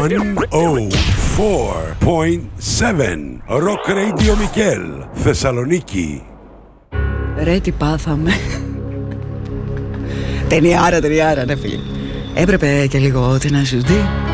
Rock Radio Μικέλ, Θεσσαλονίκη. Ρε τι πάθαμε. Ταινιάρα ναι φίλε. Έπρεπε και λίγο Tenacious D.